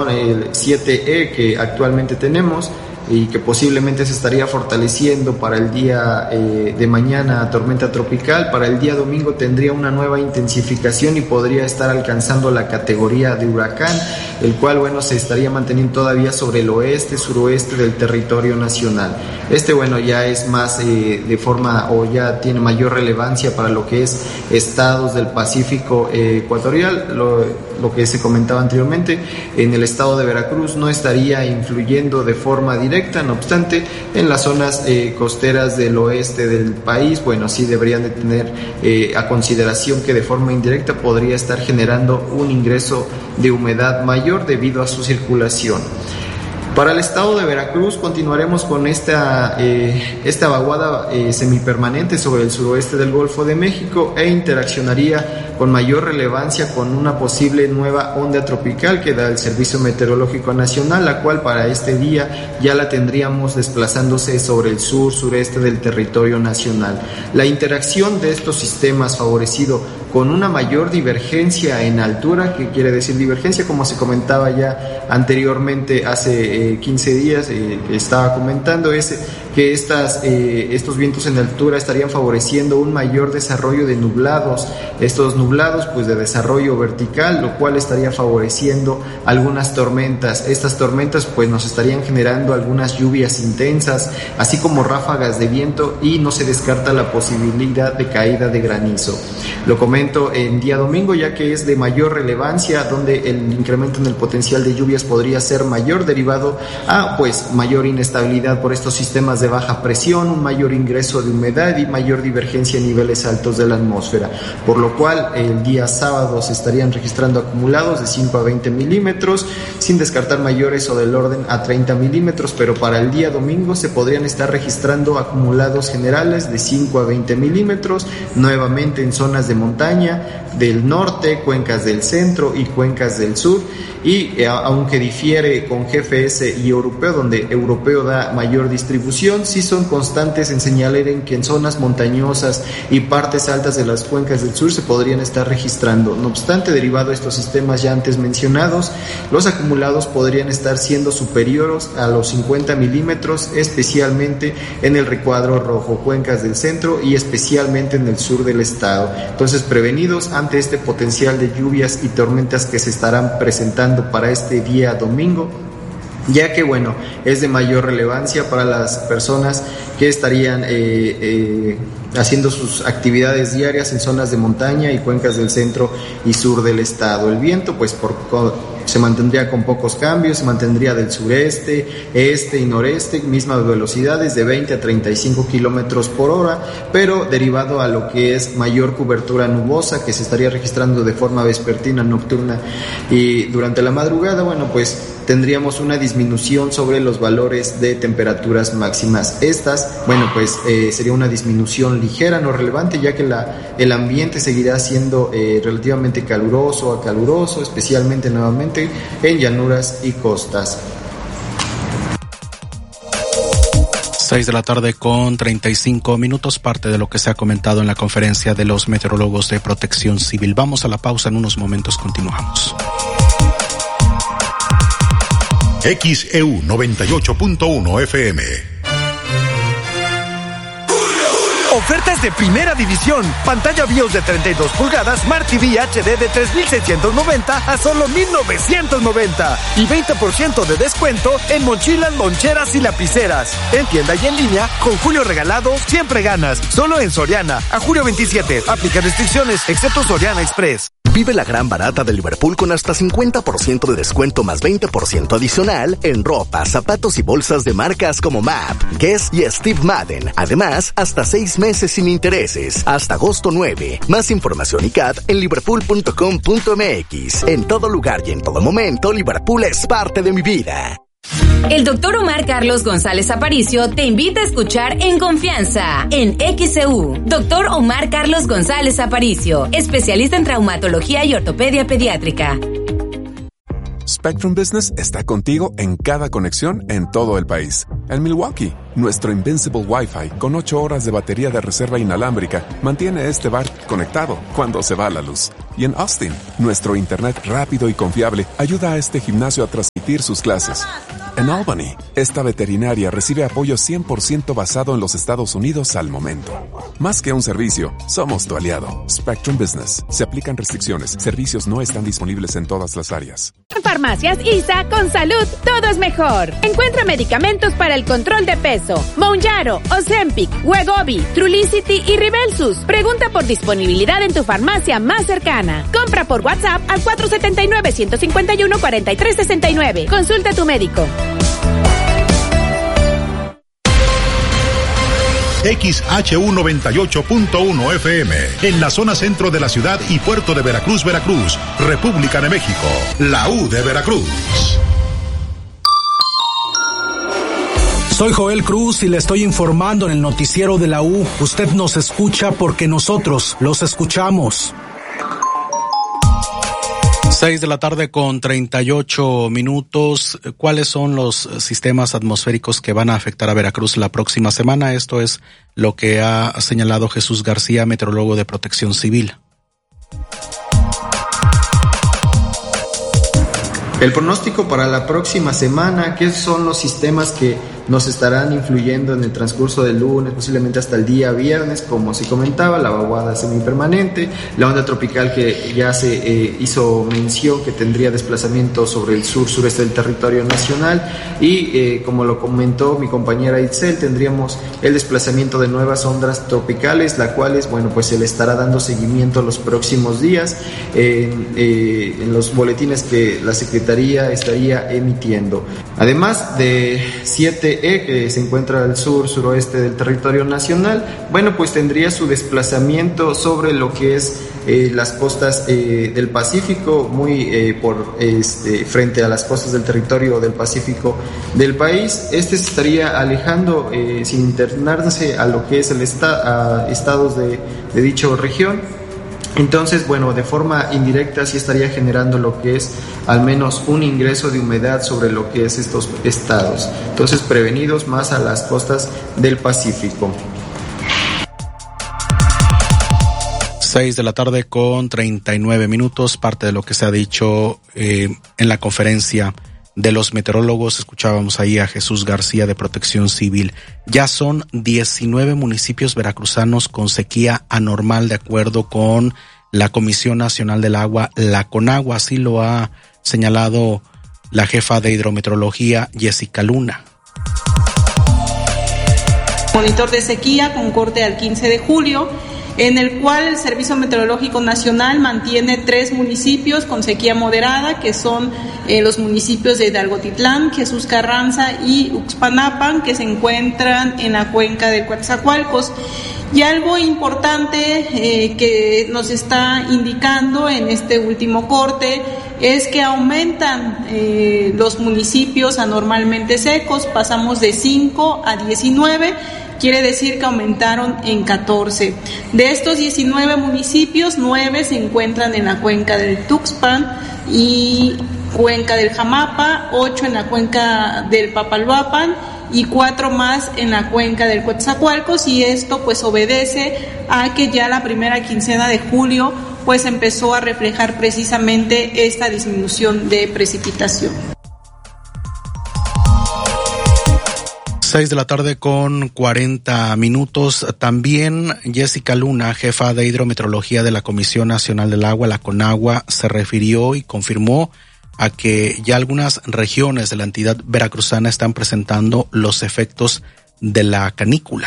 el 7E que actualmente tenemos y que posiblemente se estaría fortaleciendo para el día de mañana, tormenta tropical. Para el día domingo tendría una nueva intensificación y podría estar alcanzando la categoría de huracán, el cual, bueno, se estaría manteniendo todavía sobre el oeste, suroeste del territorio nacional. Bueno, ya es más de forma, o ya tiene mayor relevancia para lo que es estados del Pacífico ecuatorial. Lo que se comentaba anteriormente, en el estado de Veracruz no estaría influyendo de forma directa, no obstante, en las zonas costeras del oeste del país, bueno, sí deberían de tener a consideración que de forma indirecta podría estar generando un ingreso de humedad mayor debido a su circulación. Para el estado de Veracruz continuaremos con esta vaguada semipermanente sobre el suroeste del Golfo de México e interaccionaría con mayor relevancia con una posible nueva onda tropical que da el Servicio Meteorológico Nacional, la cual para este día ya la tendríamos desplazándose sobre el sureste del territorio nacional. La interacción de estos sistemas favorecido con una mayor divergencia en altura, ¿qué quiere decir divergencia? Como se comentaba ya anteriormente hace 15 días, estaba comentando que estos vientos en altura estarían favoreciendo un mayor desarrollo de nublados, estos nublados pues de desarrollo vertical, lo cual estaría favoreciendo algunas tormentas. Estas tormentas pues nos estarían generando algunas lluvias intensas, así como ráfagas de viento, y no se descarta la posibilidad de caída de granizo. Lo comento en día domingo, ya que es de mayor relevancia, donde el incremento en el potencial de lluvias podría ser mayor, derivado a pues mayor inestabilidad por estos sistemas de baja presión, un mayor ingreso de humedad y mayor divergencia en niveles altos de la atmósfera, por lo cual el día sábado se estarían registrando acumulados de 5 a 20 milímetros, sin descartar mayores o del orden a 30 milímetros, pero para el día domingo se podrían estar registrando acumulados generales de 5 a 20 milímetros, nuevamente en zonas de montaña del norte, cuencas del centro y cuencas del sur. Y aunque difiere con GFS y europeo, donde europeo da mayor distribución, sí son constantes en señalar en que en zonas montañosas y partes altas de las cuencas del sur se podrían estar registrando. No obstante, derivado de estos sistemas ya antes mencionados, los acumulados podrían estar siendo superiores a los 50 milímetros, especialmente en el recuadro rojo, cuencas del centro y especialmente en el sur del estado. Entonces, prevenidos ante este potencial de lluvias y tormentas que se estarán presentando para este día domingo, ya que bueno, es de mayor relevancia para las personas que estarían haciendo sus actividades diarias en zonas de montaña y cuencas del centro y sur del estado. El viento pues se mantendría con pocos cambios, se mantendría del sureste, este y noreste, mismas velocidades de 20 a 35 kilómetros por hora, pero derivado a lo que es mayor cobertura nubosa que se estaría registrando de forma vespertina, nocturna y durante la madrugada, bueno, pues tendríamos una disminución sobre los valores de temperaturas máximas. Estas, bueno, pues sería una disminución ligera, no relevante, ya que el ambiente seguirá siendo relativamente caluroso a caluroso, especialmente nuevamente en llanuras y costas. 6 de la tarde con 35 minutos, parte de lo que se ha comentado en la conferencia de los meteorólogos de Protección Civil. Vamos a la pausa, en unos momentos continuamos. XEU 98.1 FM. Ofertas de primera división. Pantalla BIOS de 32 pulgadas, Smart TV HD de 3,690 a solo 1,990. Y 20% de descuento en mochilas, loncheras y lapiceras. En tienda y en línea, con Julio Regalado, siempre ganas. Solo en Soriana. A julio 27. Aplica restricciones, excepto Soriana Express. Vive la gran barata de Liverpool con hasta 50% de descuento más 20% adicional en ropa, zapatos y bolsas de marcas como MAP, Guess y Steve Madden. Además, hasta 6 meses sin intereses, hasta agosto 9. Más información y CAT en liverpool.com.mx. En todo lugar y en todo momento, Liverpool es parte de mi vida. El doctor Omar Carlos González Aparicio te invita a escuchar En Confianza, en XEU. Doctor Omar Carlos González Aparicio, especialista en traumatología y ortopedia pediátrica. Spectrum Business está contigo en cada conexión en todo el país. En Milwaukee, nuestro Invincible Wi-Fi con 8 horas de batería de reserva inalámbrica mantiene este bar conectado cuando se va la luz. Y en Austin, nuestro internet rápido y confiable ayuda a este gimnasio a transmitir sus clases. En Albany, esta veterinaria recibe apoyo 100% basado en los Estados Unidos al momento. Más que un servicio, somos tu aliado. Spectrum Business. Se aplican restricciones. Servicios no están disponibles en todas las áreas. En Farmacias ISA, con salud, todo es mejor. Encuentra medicamentos para el control de peso. Mounjaro, Ozempic, Wegovy, Trulicity y Ribelsus. Pregunta por disponibilidad en tu farmacia más cercana. Compra por WhatsApp al 479-151-4369. Consulta a tu médico. XHU 98.1 FM, en la zona centro de la ciudad y puerto de Veracruz, Veracruz, República de México, la U de Veracruz. Soy Joel Cruz y le estoy informando en el noticiero de la U. Usted nos escucha porque nosotros los escuchamos. 6:38 p.m. ¿Cuáles son los sistemas atmosféricos que van a afectar a Veracruz la próxima semana? Esto es lo que ha señalado Jesús García, meteorólogo de Protección Civil. El pronóstico para la próxima semana, ¿qué son los sistemas que nos estarán influyendo en el transcurso del lunes, posiblemente hasta el día viernes? Como se comentaba, la vaguada semipermanente, la onda tropical que ya se hizo mención que tendría desplazamiento sobre el sur-sureste del territorio nacional y como lo comentó mi compañera Itzel, tendríamos el desplazamiento de nuevas ondas tropicales, las cuales, bueno, pues se le estará dando seguimiento los próximos días en los boletines que la Secretaría estaría emitiendo. Además de 7E, que se encuentra al sur-suroeste del territorio nacional, bueno, pues tendría su desplazamiento sobre lo que es las costas del Pacífico, muy frente a las costas del territorio del Pacífico del país. Se estaría alejando sin internarse a lo que es a estados de dicha región. Entonces, bueno, de forma indirecta sí estaría generando lo que es al menos un ingreso de humedad sobre lo que es estos estados. Entonces, prevenidos más a las costas del Pacífico. 6:39 p.m, parte de lo que se ha dicho en la conferencia de los meteorólogos. Escuchábamos ahí a Jesús García de Protección Civil. Ya son 19 municipios veracruzanos con sequía anormal, de acuerdo con la Comisión Nacional del Agua, la CONAGUA. Así lo ha señalado la jefa de hidrometeorología, Jessica Luna. Monitor de sequía con corte al 15 de julio, en el cual el Servicio Meteorológico Nacional mantiene 3 municipios con sequía moderada, que son los municipios de Hidalgotitlán, Jesús Carranza y Uxpanapan, que se encuentran en la cuenca del Coatzacoalcos. Y algo importante que nos está indicando en este último corte es que aumentan los municipios anormalmente secos, pasamos de 5 a 19, quiere decir que aumentaron en 14. De estos 19 municipios, 9 se encuentran en la cuenca del Tuxpan y cuenca del Jamapa, 8 en la cuenca del Papalhuapan y 4 más en la cuenca del Coatzacoalcos, y esto pues obedece a que ya la primera quincena de julio pues empezó a reflejar precisamente esta disminución de precipitación. 6:40 p.m. También Jessica Luna, jefa de hidrometeorología de la Comisión Nacional del Agua, la CONAGUA, se refirió y confirmó a que ya algunas regiones de la entidad veracruzana están presentando los efectos de la canícula.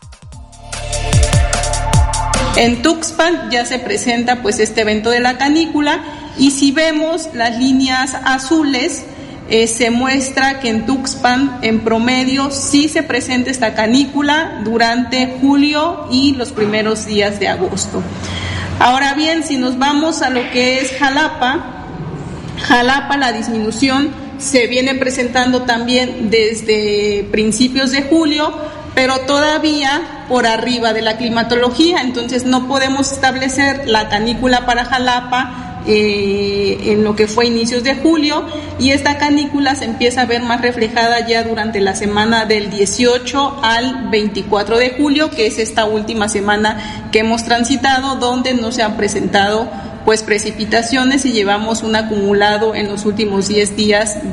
En Tuxpan ya se presenta pues este evento de la canícula, y si vemos las líneas azules, se muestra que en Tuxpan en promedio sí se presenta esta canícula durante julio y los primeros días de agosto. Ahora bien, si nos vamos a lo que es Jalapa, la disminución se viene presentando también desde principios de julio, pero todavía por arriba de la climatología. Entonces no podemos establecer la canícula para Jalapa en lo que fue inicios de julio, y esta canícula se empieza a ver más reflejada ya durante la semana del 18 al 24 de julio, que es esta última semana que hemos transitado, donde no se han presentado pues precipitaciones y llevamos un acumulado en los últimos 10 días de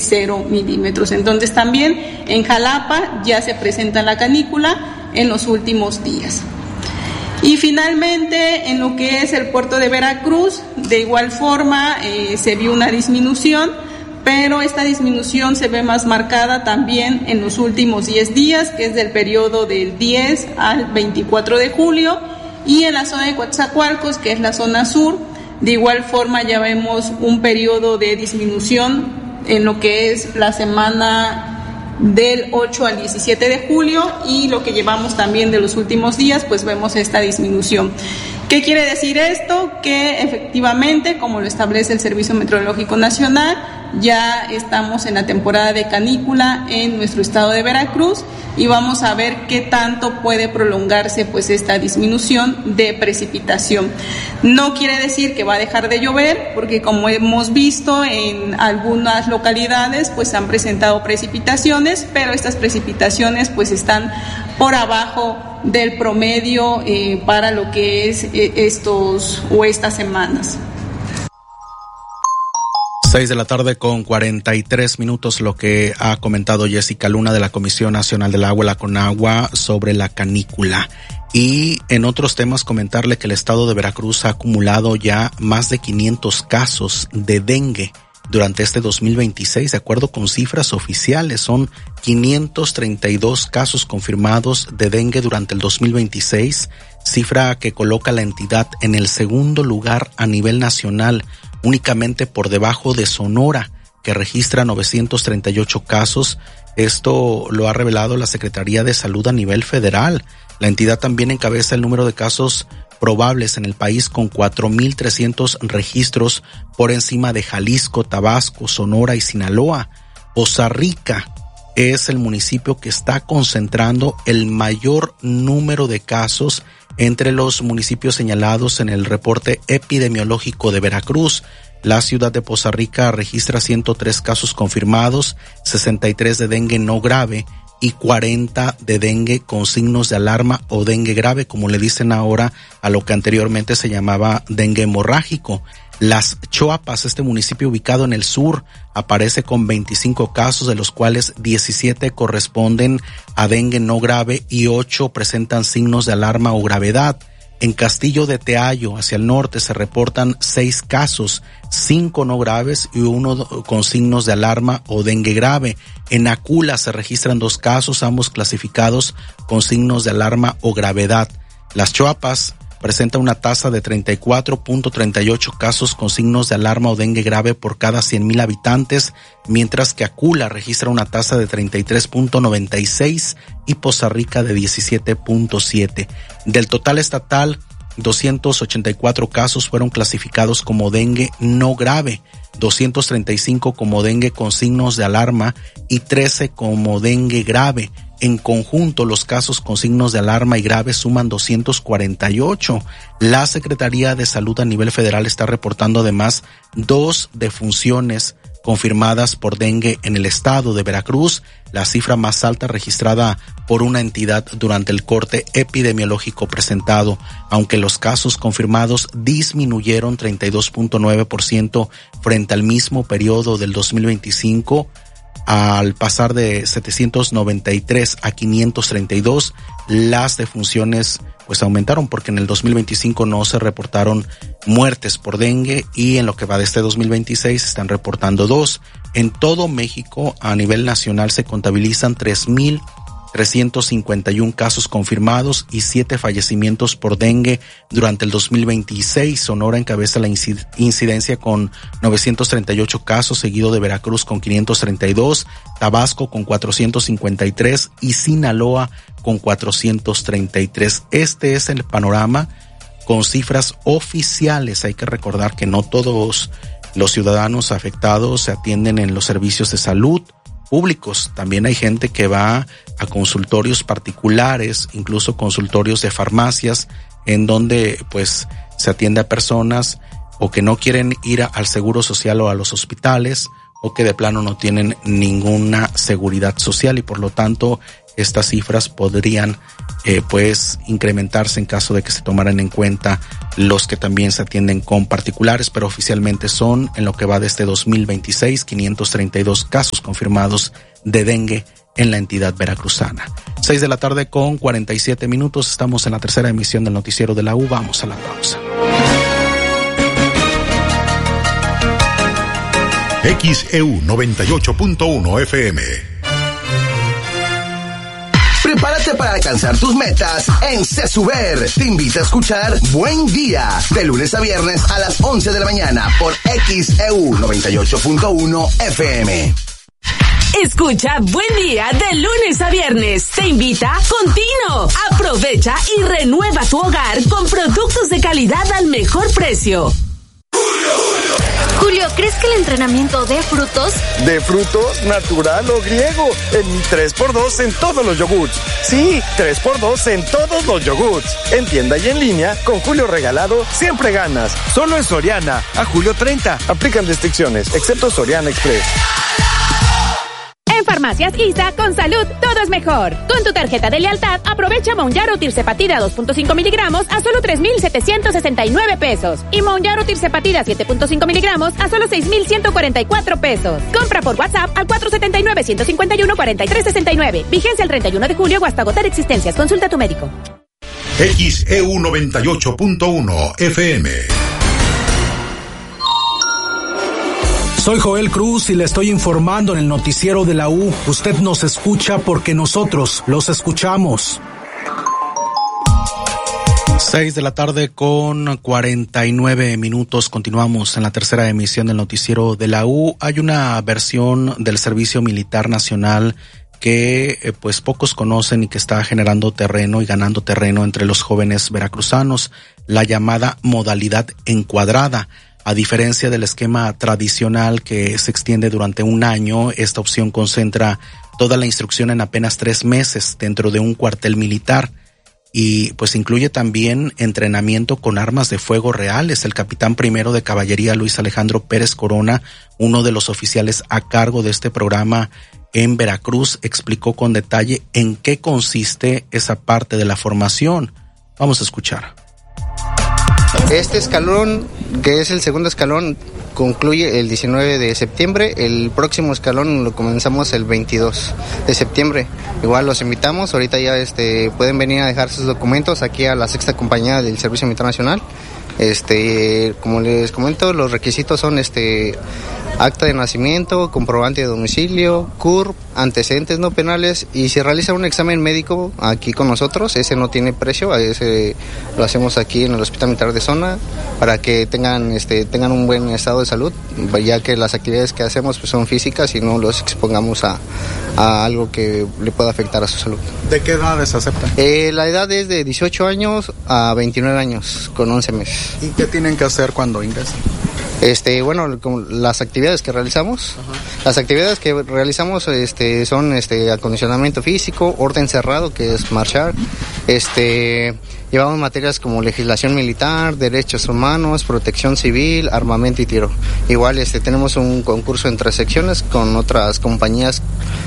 0 milímetros. Entonces también en Jalapa ya se presenta la canícula en los últimos días. Y finalmente, en lo que es el puerto de Veracruz, de igual forma se vio una disminución, pero esta disminución se ve más marcada también en los últimos 10 días, que es del periodo del 10 al 24 de julio, y en la zona de Coatzacoalcos, que es la zona sur, de igual forma ya vemos un periodo de disminución en lo que es la semana del 8 al 17 de julio, y lo que llevamos también de los últimos días, pues vemos esta disminución. ¿Qué quiere decir esto? Que efectivamente, como lo establece el Servicio Meteorológico Nacional, ya estamos en la temporada de canícula en nuestro estado de Veracruz, y vamos a ver qué tanto puede prolongarse pues esta disminución de precipitación. No quiere decir que va a dejar de llover, porque como hemos visto en algunas localidades pues han presentado precipitaciones, pero estas precipitaciones pues están por abajo del promedio para lo que es estas semanas. 6 de la tarde con 43 minutos, lo que ha comentado Jessica Luna de la Comisión Nacional del Agua, la CONAGUA, sobre la canícula. Y en otros temas, comentarle que el estado de Veracruz ha acumulado ya más de 500 casos de dengue durante este 2026, de acuerdo con cifras oficiales. Son 532 casos confirmados de dengue durante el 2026, cifra que coloca a la entidad en el segundo lugar a nivel nacional, únicamente por debajo de Sonora, que registra 938 casos. Esto lo ha revelado la Secretaría de Salud a nivel federal. La entidad también encabeza el número de casos probables en el país, con 4,300 registros, por encima de Jalisco, Tabasco, Sonora y Sinaloa. Poza Rica es el municipio que está concentrando el mayor número de casos entre los municipios señalados en el reporte epidemiológico de Veracruz. La ciudad de Poza Rica registra 103 casos confirmados, 63 de dengue no grave y 40 de dengue con signos de alarma o dengue grave, como le dicen ahora a lo que anteriormente se llamaba dengue hemorrágico. Las Choapas, este municipio ubicado en el sur, aparece con 25 casos, de los cuales 17 corresponden a dengue no grave y 8 presentan signos de alarma o gravedad. En Castillo de Teayo, hacia el norte, se reportan 6 casos, 5 no graves y 1 con signos de alarma o dengue grave. En Acula se registran 2 casos, ambos clasificados con signos de alarma o gravedad. Las Choapas presenta una tasa de 34.38 casos con signos de alarma o dengue grave por cada 100,000 habitantes, mientras que Acula registra una tasa de 33.96 y Poza Rica de 17.7. Del total estatal, 284 casos fueron clasificados como dengue no grave, 235 como dengue con signos de alarma y 13 como dengue grave. En conjunto, los casos con signos de alarma y grave suman 248. La Secretaría de Salud a nivel federal está reportando además 2 defunciones confirmadas por dengue en el estado de Veracruz, la cifra más alta registrada por una entidad durante el corte epidemiológico presentado, aunque los casos confirmados disminuyeron 32.9% frente al mismo periodo del 2025, al pasar de 793 a 532, las defunciones pues aumentaron, porque en el 2025 no se reportaron muertes por dengue y en lo que va de este 2026 se están reportando 2. En todo México, a nivel nacional, se contabilizan 3,351 casos confirmados y 7 fallecimientos por dengue durante el 2026. Sonora encabeza la incidencia con 938 casos, seguido de Veracruz con 532, Tabasco con 453 y Sinaloa con 433. Este es el panorama con cifras oficiales. Hay que recordar que no todos los ciudadanos afectados se atienden en los servicios de salud públicos. También hay gente que va a consultorios particulares, incluso consultorios de farmacias, en donde pues se atiende a personas o que no quieren ir al seguro social o a los hospitales, o que de plano no tienen ninguna seguridad social y por lo tanto estas cifras podrían pues incrementarse en caso de que se tomaran en cuenta los que también se atienden con particulares, pero oficialmente son, en lo que va de este 2026, 532 casos confirmados de dengue en la entidad veracruzana. 6:47 p.m, estamos en la tercera emisión del noticiero de la U, vamos a la pausa. XEU 98.1 FM. Prepárate para alcanzar tus metas en CESUBER. Te invita a escuchar Buen Día, de lunes a viernes a las 11 de la mañana por XEU 98.1 FM. Escucha Buen Día de lunes a viernes. Te invita Contino. Aprovecha y renueva tu hogar con productos de calidad al mejor precio. Julio, ¿crees que el entrenamiento dé frutos? ¿De frutos, natural o griego? En mi 3x2 en todos los yogurts. Sí, 3x2 en todos los yogurts. En tienda y en línea, con Julio regalado, siempre ganas. Solo en Soriana, a julio 30. Aplican restricciones, excepto Soriana Express. En Farmacias ISA, con salud, todo es mejor. Con tu tarjeta de lealtad, aprovecha Mounjaro Tirzepatida 2.5 miligramos a solo 3,769 pesos. Y Mounjaro Tirzepatida 7.5 miligramos a solo 6,144 pesos. Compra por WhatsApp al 479-151-4369. Vigencia el 31 de julio o hasta agotar existencias. Consulta a tu médico. XEU 98.1 FM. Soy Joel Cruz y le estoy informando en el noticiero de la U. Usted nos escucha porque nosotros los escuchamos. 6:49 p.m. Continuamos en la tercera emisión del noticiero de la U. Hay una versión del Servicio Militar Nacional que pues pocos conocen y que está generando terreno y ganando terreno entre los jóvenes veracruzanos, la llamada modalidad encuadrada. A diferencia del esquema tradicional que se extiende durante un año, esta opción concentra toda la instrucción en apenas 3 meses dentro de un cuartel militar y pues incluye también entrenamiento con armas de fuego reales. El capitán primero de caballería Luis Alejandro Pérez Corona, uno de los oficiales a cargo de este programa en Veracruz, explicó con detalle en qué consiste esa parte de la formación. Vamos a escuchar. Este escalón, que es el segundo escalón, concluye el 19 de septiembre. El próximo escalón lo comenzamos el 22 de septiembre. Igual los invitamos, ahorita ya pueden venir a dejar sus documentos aquí a la 6ª compañía del Servicio Militar Nacional. Como les comento, los requisitos son acta de nacimiento, comprobante de domicilio, CURP, antecedentes no penales, y si realiza un examen médico aquí con nosotros, ese no tiene precio, ese lo hacemos aquí en el Hospital Militar de Zona para que tengan un buen estado de salud, ya que las actividades que hacemos pues son físicas y no los expongamos a algo que le pueda afectar a su salud. ¿De qué edades aceptan? La edad es de 18 años a 29 años con 11 meses. ¿Y qué tienen que hacer cuando ingresan? Como las actividades que realizamos. Ajá. Las actividades que realizamos son acondicionamiento físico, orden cerrado, que es marchar. Llevamos materias como legislación militar, derechos humanos, protección civil, armamento y tiro. Igual tenemos un concurso entre secciones con otras compañías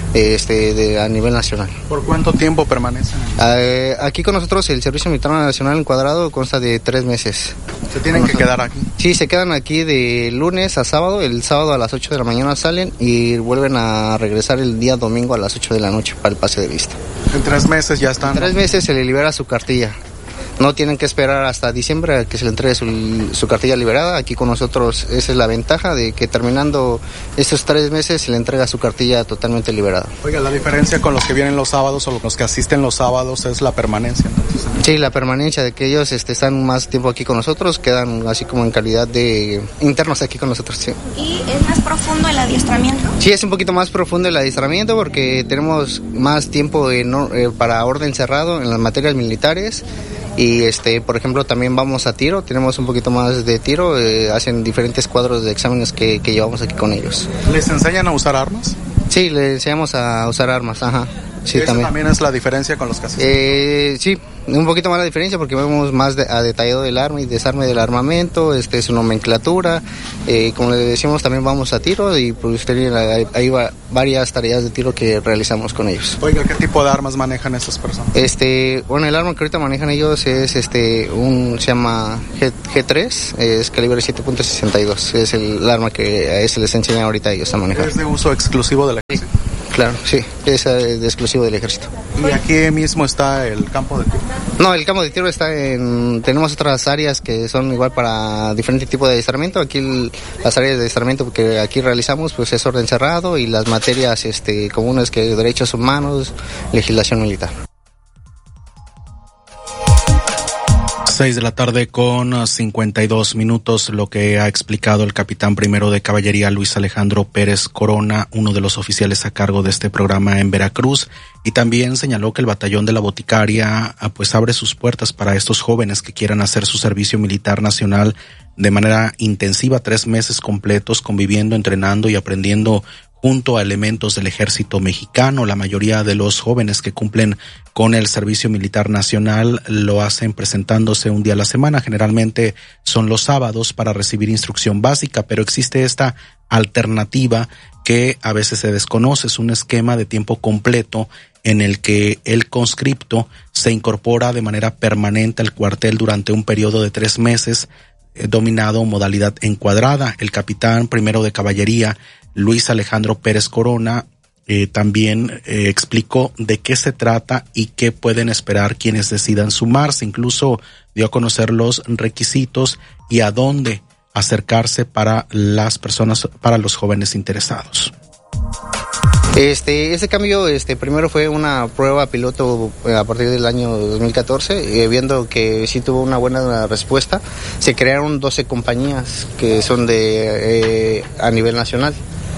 a nivel nacional. ¿Por cuánto tiempo permanecen? Aquí con nosotros el Servicio Militar Nacional encuadrado consta de 3 meses. ¿Se tienen que quedar aquí? Sí, se quedan aquí de lunes a sábado. El sábado a las 8 de la mañana salen y vuelven a regresar el día domingo a las 8 de la noche para el pase de vista. ¿En 3 meses ya están? En 3 meses se le libera su cartilla. No tienen que esperar hasta diciembre a que se le entregue su cartilla liberada. Aquí con nosotros esa es la ventaja de que terminando estos 3 meses se le entrega su cartilla totalmente liberada. Oiga, la diferencia con los que vienen los sábados o los que asisten los sábados es la permanencia, entonces. Sí, la permanencia de que ellos están más tiempo aquí con nosotros, quedan así como en calidad de internos aquí con nosotros. Sí. ¿Y es más profundo el adiestramiento? Sí, es un poquito más profundo el adiestramiento porque tenemos más tiempo para orden cerrado en las materias militares. Y por ejemplo también vamos a tiro, tenemos un poquito más de tiro, hacen diferentes cuadros de exámenes que llevamos aquí con ellos. ¿Les enseñan a usar armas? Sí, les enseñamos a usar armas, ajá. Sí, también es la diferencia con los casos. Sí, un poquito más la diferencia porque vemos más a detallado del arma y desarme del armamento, su nomenclatura, como le decimos también vamos a tiro y pues hay varias tareas de tiro que realizamos con ellos. Oiga, ¿qué tipo de armas manejan estas personas? Bueno, el arma que ahorita manejan ellos es se llama G3, es calibre 7.62, es el arma que se les enseña ahorita a ellos a manejar. ¿Es de uso exclusivo del ejército? Claro, sí, es de exclusivo del ejército. ¿Y aquí mismo está el campo de tiro? No, el campo de tiro está tenemos otras áreas que son igual para diferentes tipos de adiestramiento. Aquí las áreas de adiestramiento que aquí realizamos pues es orden cerrado y las materias comunes que derechos humanos, legislación militar. 6:52 p.m, lo que ha explicado el capitán primero de caballería Luis Alejandro Pérez Corona, uno de los oficiales a cargo de este programa en Veracruz, y también señaló que el batallón de la Boticaria pues abre sus puertas para estos jóvenes que quieran hacer su servicio militar nacional de manera intensiva, 3 meses completos conviviendo, entrenando y aprendiendo junto a elementos del ejército mexicano. La mayoría de los jóvenes que cumplen con el servicio militar nacional lo hacen presentándose un día a la semana, generalmente son los sábados para recibir instrucción básica, pero existe esta alternativa que a veces se desconoce, es un esquema de tiempo completo en el que el conscripto se incorpora de manera permanente al cuartel durante un periodo de 3 meses, dominado modalidad encuadrada. El capitán primero de caballería Luis Alejandro Pérez Corona también explicó de qué se trata y qué pueden esperar quienes decidan sumarse. Incluso dio a conocer los requisitos y a dónde acercarse para las personas, para los jóvenes interesados. Este cambio primero fue una prueba piloto a partir del año 2014, viendo que sí tuvo una buena respuesta. Se crearon 12 compañías que son a nivel nacional.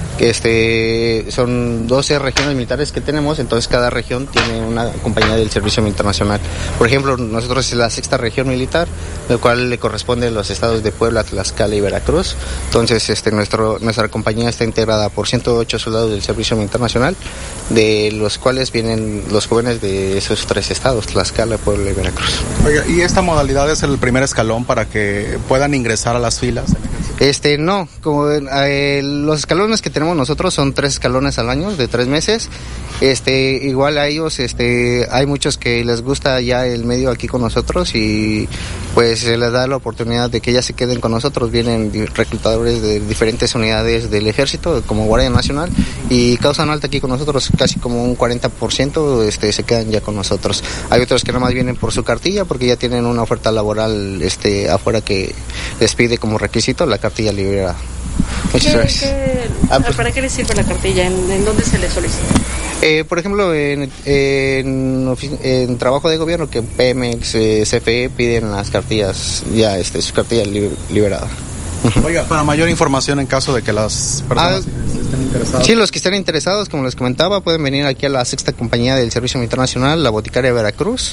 Son 12 regiones militares que tenemos, entonces cada región tiene una compañía del Servicio Militar Nacional. Por ejemplo, nosotros es la 6ª región militar, la cual le corresponde a los estados de Puebla, Tlaxcala y Veracruz. Entonces, nuestra compañía está integrada por 108 soldados del Servicio Militar Nacional, de los cuales vienen los jóvenes de esos 3 estados, Tlaxcala, Puebla y Veracruz. Oiga, ¿y esta modalidad es el primer escalón para que puedan ingresar a las filas? No, como los escalones que tenemos nosotros son 3 escalones al año de 3 meses. Igual a ellos, hay muchos que les gusta ya el medio aquí con nosotros y pues se les da la oportunidad de que ya se queden con nosotros. Vienen reclutadores de diferentes unidades del ejército, como Guardia Nacional, y causan alta aquí con nosotros, casi como un 40% se quedan ya con nosotros. Hay otros que nomás vienen por su cartilla porque ya tienen una oferta laboral afuera que les pide como requisito la cartilla liberada. Muchas gracias. ¿Para qué les sirve la cartilla? ¿En dónde se les solicita? Por ejemplo, en trabajo de gobierno, que Pemex, CFE piden las cartillas, ya su cartilla liberada. Oiga, para mayor información en caso de que las personas estén interesadas. Sí, los que estén interesados, como les comentaba, pueden venir aquí a la 6ª compañía del Servicio Militar Nacional, la Boticaria Veracruz.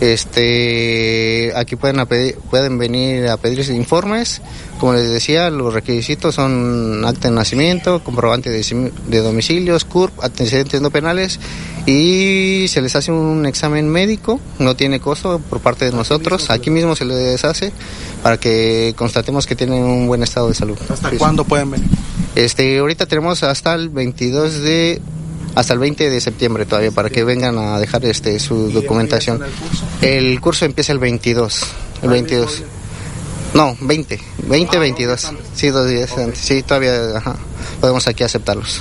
Aquí pueden venir a pedirse informes. Como les decía, los requisitos son acta de nacimiento, comprobante de domicilios, CURP, antecedentes no penales, y se les hace un examen médico, no tiene costo por parte de nosotros, aquí mismo se les hace para que constatemos que tienen un buen estado de salud. ¿Hasta cuándo pueden venir? Ahorita tenemos hasta el 20 de septiembre todavía para que vengan a dejar su documentación. El curso empieza el 22. El 22. No, 22. Sí, 2 días antes. Sí, todavía podemos aquí aceptarlos.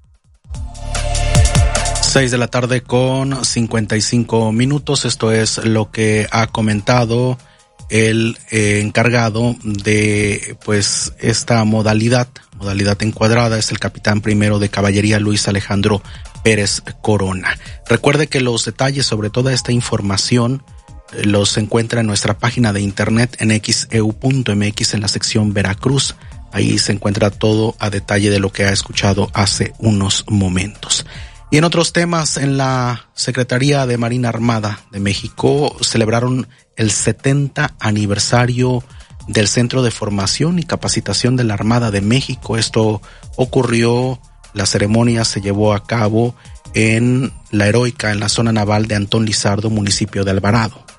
6:55 p.m. Esto es lo que ha comentado el encargado de pues esta modalidad encuadrada, es el capitán primero de caballería Luis Alejandro Pérez Corona. Recuerde que los detalles sobre toda esta información los encuentra en nuestra página de internet en xeu.mx en la sección Veracruz. Ahí se encuentra todo a detalle de lo que ha escuchado hace unos momentos. Y en otros temas, en la Secretaría de Marina Armada de México celebraron el 70 aniversario del Centro de Formación y Capacitación de la Armada de México. Esto ocurrió, la ceremonia se llevó a cabo en La Heroica, en la zona naval de Antón Lizardo, municipio de Alvarado.